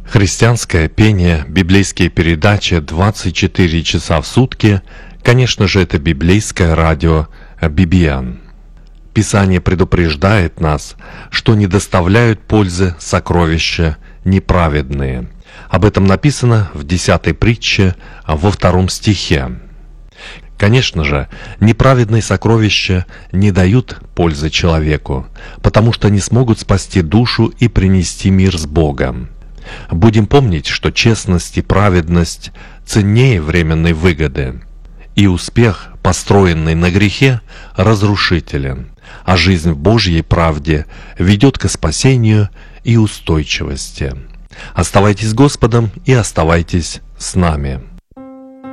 Христианское пение, библейские передачи 24 часа в сутки, конечно же, это библейское радио BBN. Писание предупреждает нас, что не доставляют пользы сокровища неправедные. Об этом написано в 10 притче во 2 стихе. Конечно же, неправедные сокровища не дают пользы человеку, потому что не смогут спасти душу и принести мир с Богом. Будем помнить, что честность и праведность ценнее временной выгоды, и успех, построенный на грехе, разрушителен, а жизнь в Божьей правде ведет к спасению и устойчивости. Оставайтесь с Господом и оставайтесь с нами.